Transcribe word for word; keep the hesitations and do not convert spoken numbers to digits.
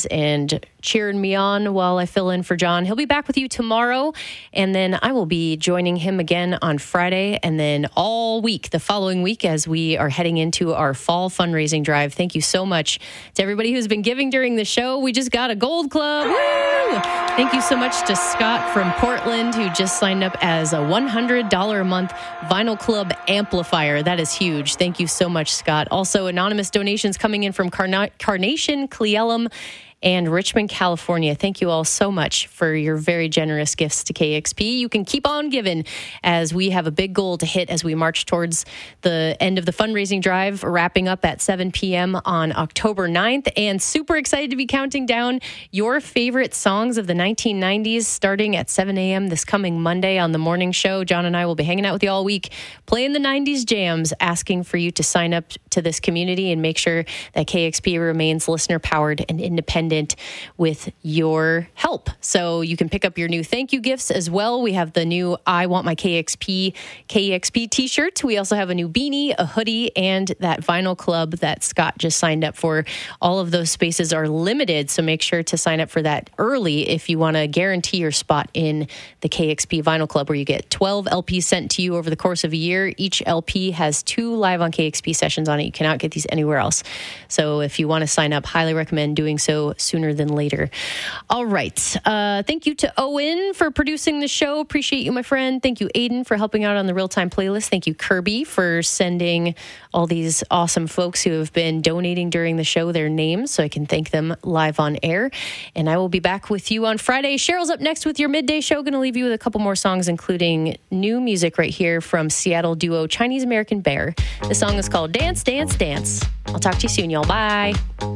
boys and cheering me on while I fill in for John. He'll be back with you tomorrow, and then I will be joining him again on Friday, and then all week, the following week, as we are heading into our fall fundraising drive. Thank you so much to everybody who's been giving during the show. We just got a gold club. Woo! Thank you so much to Scott from Portland, who just signed up as a one hundred dollars a month Vinyl Club amplifier. That is huge. Thank you so much, Scott. Also, anonymous donations coming in from Carna- Carnation, Cleellum, and Richmond, California. Thank you all so much for your very generous gifts to K X P. You can keep on giving as we have a big goal to hit as we march towards the end of the fundraising drive, wrapping up at seven p.m. on October ninth. And super excited to be counting down your favorite songs of the nineteen nineties starting at seven a.m. this coming Monday on the morning show. John and I will be hanging out with you all week, playing the nineties jams, asking for you to sign up to this community and make sure that K X P remains listener-powered and independent with your help. So you can pick up your new thank you gifts as well. We have the new I Want My K X P K X P t-shirt. We also have a new beanie, a hoodie, and that vinyl club that Scott just signed up for. All of those spaces are limited, so make sure to sign up for that early if you want to guarantee your spot in the K X P vinyl club, where you get twelve L Ps sent to you over the course of a year. Each L P has two live on K X P sessions on it. You cannot get these anywhere else. So if you want to sign up, highly recommend doing so sooner than later. All right. Uh, thank you to Owen for producing the show. Appreciate you, my friend. Thank you, Aiden, for helping out on the real-time playlist. Thank you, Kirby, for sending all these awesome folks who have been donating during the show their names so I can thank them live on air. And I will be back with you on Friday. Cheryl's up next with your midday show. Going to leave you with a couple more songs, including new music right here from Seattle duo Chinese American Bear. The song is called Dance, Dance, Dance. I'll talk to you soon, y'all. Bye.